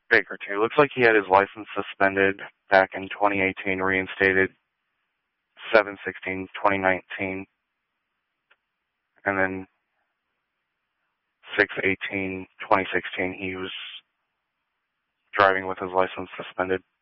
Baker too. Looks like he had his license suspended back in 2018, reinstated 7/16/2019, and then 6/18/2016 he was driving with his license suspended.